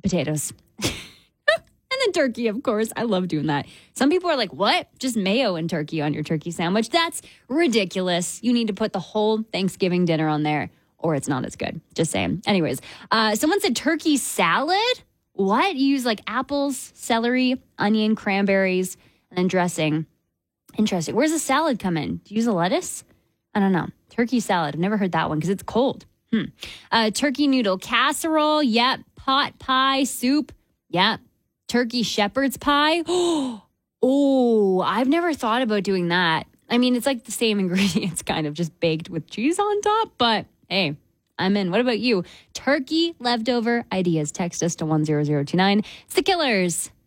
Potatoes. And then turkey, of course. I love doing that. Some people are like, what? Just mayo and turkey on your turkey sandwich? That's ridiculous. You need to put the whole Thanksgiving dinner on there or it's not as good. Just saying. Anyways, someone said turkey salad. What? You use like apples, celery, onion, cranberries, and then dressing. Interesting. Where's the salad come in? Do you use a lettuce? I don't know. Turkey salad. I've never heard that one because it's cold. Turkey noodle casserole. Yep. Pot pie soup. Yep. Turkey shepherd's pie. Oh, I've never thought about doing that. I mean, it's like the same ingredients, kind of just baked with cheese on top. But hey, I'm in. What about you? Turkey leftover ideas. Text us to 10029. It's The Killers.